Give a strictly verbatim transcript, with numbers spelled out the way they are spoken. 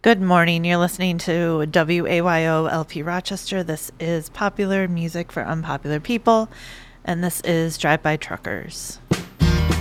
Good morning. You're listening to W A Y O L P Rochester. This is popular music for unpopular people, and this is Drive By Truckers.